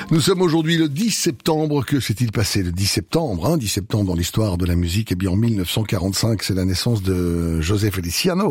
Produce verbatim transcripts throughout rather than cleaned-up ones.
Nous sommes aujourd'hui le dix septembre. Que s'est-il passé le dix septembre hein, dix septembre dans l'histoire de la musique. Eh bien, en mille neuf cent quarante-cinq, c'est la naissance de José Feliciano,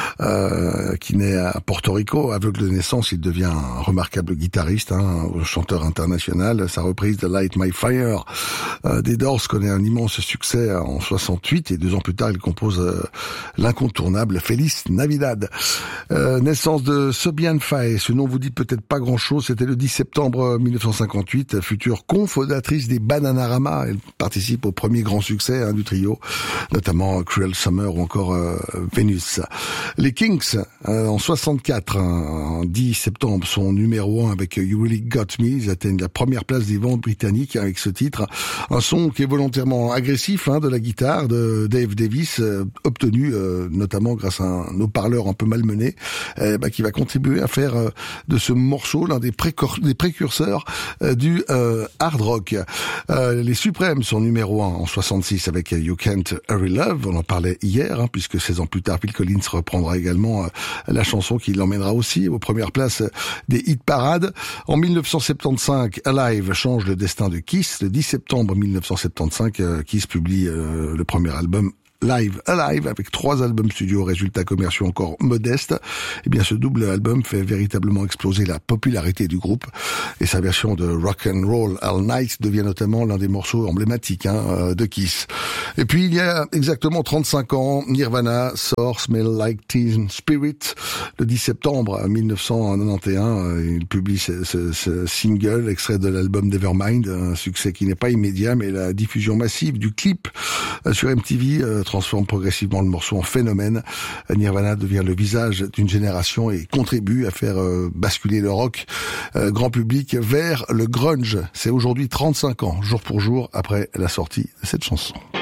euh, qui naît à Porto Rico. Aveugle de naissance, il devient un remarquable guitariste, hein, chanteur international. Sa reprise de Light My Fire euh, des Doors connaît un immense succès en soixante-huit, et deux ans plus tard, il compose euh, l'incontournable Feliz Navidad. Euh, naissance de Sobian Faye, ce nom vous dit peut-être pas grand-chose. C'était le dix septembre mille neuf cent cinquante-huit, future cofondatrice des Bananarama. Elle participe au premier grand succès hein, du trio, notamment Cruel Summer ou encore euh, Venus. Les Kinks, euh, en soixante-quatre, hein, en dix septembre, sont numéro un avec You Really Got Me. Ils atteignent la première place des ventes britanniques avec ce titre. Un son qui est volontairement agressif hein, de la guitare de Dave Davis, euh, obtenu euh, notamment grâce à un haut-parleur un peu malmené, euh, bah, qui va contribuer à faire euh, de ce morceau l'un des, précor- des précurseurs euh, du euh, hard rock. Euh, les Supremes sont numéro un en soixante-six avec You Can't Hurry Love. On en parlait hier, hein, puisque seize ans plus tard, Phil Collins reprendra également euh, la chanson qui l'emmènera aussi aux premières places des hit parades. En mille neuf cent soixante-quinze, Alive change le destin de Kiss. Le dix septembre mille neuf cent soixante-quinze, euh, Kiss publie euh, le premier album Live Alive, avec trois albums studio, résultats commerciaux encore modestes. Eh bien, ce double album fait véritablement exploser la popularité du groupe, et sa version de Rock and Roll All Night devient notamment l'un des morceaux emblématiques hein, de Kiss. Et puis, il y a exactement trente-cinq ans, Nirvana sort Smell Like Teen Spirit. Le dix septembre mille neuf cent quatre-vingt-onze, il publie ce, ce, ce single, extrait de l'album Nevermind, un succès qui n'est pas immédiat, mais la diffusion massive du clip sur M T V transforme progressivement le morceau en phénomène. Nirvana devient le visage d'une génération et contribue à faire euh, basculer le rock euh, grand public vers le grunge. C'est aujourd'hui trente-cinq ans, jour pour jour, après la sortie de cette chanson.